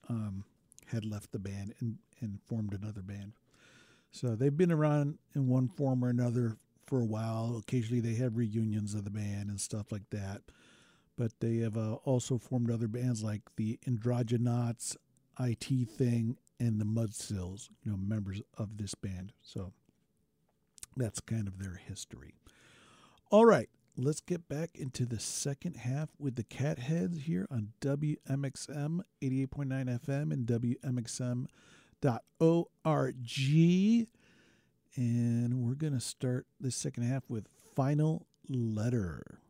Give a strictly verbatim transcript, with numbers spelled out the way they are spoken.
um, had left the band and, and formed another band. So they've been around in one form or another for a while. Occasionally they have reunions of the band and stuff like that. But they have uh, also formed other bands like the Androgenauts, I T Thing, and the Mudsills, you know, members of this band. So that's kind of their history. All right, let's get back into the second half with the Catheads here on W M X M eighty-eight point nine F M and W M X M dot org. And we're going to start the second half with Final Letter.